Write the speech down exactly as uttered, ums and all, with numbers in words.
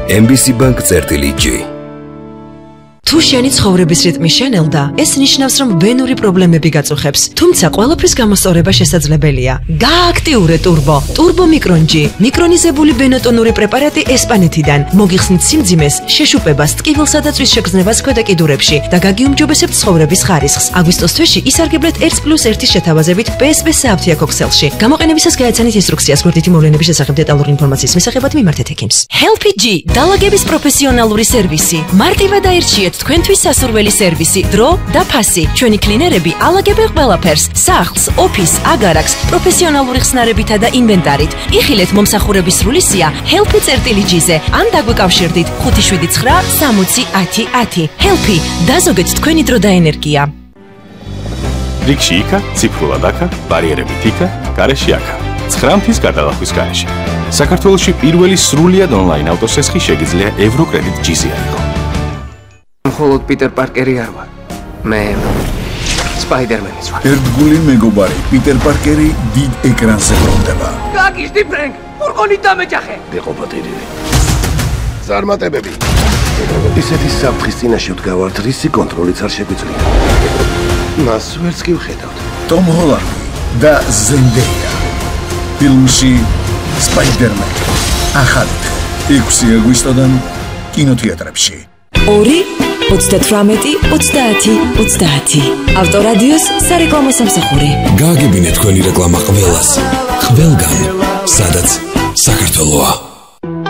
ემ ბი სი Bank წერტილი ჯი. თუ შენი ცხოვრების რიტმი შენელდა, ეს ნიშნავს, რომ ვენური პრობლემები გაწუხებს. თუმცა ყველაფრის გამოსწორება შესაძლებელია. გააქტიურე ტურბო. ტურბო მიკრონჯი. მიკრონიზებული ბენოტონური პრეპარატი ესპანეთიდან. მოგიხსნით სიმძიმეს, შეშუპებას, ტკივილსა და წვის შეგრძნებას ქვედა კიდურებში და გაგიუმჯობესებთ ცხოვრების ხარისხს. აგვისტოს თვეში ისარგებლეთ ერთ პლუს ერთის შეთავაზებით პი ეს ბი სააფთიაქო ქსელში. გამოყენებისას გაეცანით ინსტრუქციას გვერდითი მოვლენების შესახებ დეტალური ინფორმაციის მისაღებად მიმართეთ ექიმს. ჰელპი ჯი დალაგების პროფესიონალური სერვისი. მარტივად აირჩიეთ თქვენთვის სასურველი სერვისი, დრო და ფასი. ჩვენი კლინერები ალაგებენ ყველაფერს, სახლს, ოფისს, აგარაკს, პროფესიონალური ხსნარებითა და ინვენტარით. იხილეთ მომსახურების სრული სია ჰელპი წერტილი ჯიზე. ან დაგვეკავშირდით ხუთი შვიდი ცხრა სამოცი ათი ათი. ჰელპი, დაზოგეთ თქვენი დრო და ენერგია. რიგში იქა, ციფრულად აქა, ბარიერებით იქა, გარეშე აქა. ცხრამთის გადალახვის გარეშე. საქართველოში პირველი სრულიად ონლაინ ავტოსესხი შეგიძლია ევროკრედიტ ჯიზე აიღო. მხოლოდ პიტერ პარკერი არ ვარ. მე სპაიდერმენიც ვარ. ერთგული მეგობარი პიტერ პარკერი დიდ ეკრანზე ბრუნდება. გაგიშდი ფრენკ, ფურგონით დამეჯახე. დეყობატირილი. ზარმატებები. ისეთი საფრთხის წინაშე ვდგავართ, რისი კონტროლიც არ შეგვიძლია. მას ვერც კი ვხედავთ. ტომ ჰოლანდი და ზენდეია. ფილმში სპაიდერმენი. ახალი ექვსი აგვისტოდან კინოთეატრებში. ორი ოცდათვრამეტი ოცდაათი ოცდაათი. ავტორადიოს სარეკლამო სამსახური. გააგებინეთ თქვენი რეკლამა ყველას. ყველგან, სადაც საქართველოა.